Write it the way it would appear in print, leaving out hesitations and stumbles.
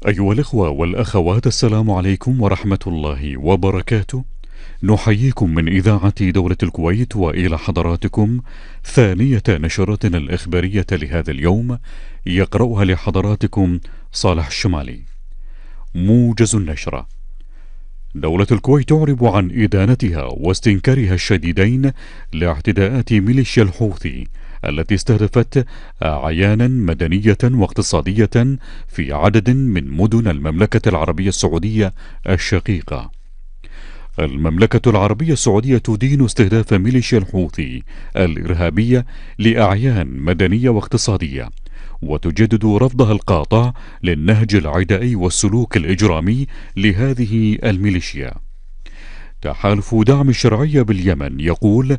أيها الإخوة والأخوات، السلام عليكم ورحمة الله وبركاته. نحييكم من إذاعة دولة الكويت وإلى حضراتكم ثانية نشرتنا الإخبارية لهذا اليوم، يقرأها لحضراتكم صالح الشمالي. موجز النشرة: دولة الكويت تعرب عن إدانتها واستنكارها الشديدين لاعتداءات ميليشيا الحوثي التي استهدفت أعيانا مدنية واقتصادية في عدد من مدن المملكة العربية السعودية الشقيقة. المملكة العربية السعودية تدين استهداف ميليشيا الحوثي الإرهابية لأعيان مدنية واقتصادية، وتجدد رفضها القاطع للنهج العدائي والسلوك الإجرامي لهذه الميليشيا. تحالف دعم الشرعية باليمن يقول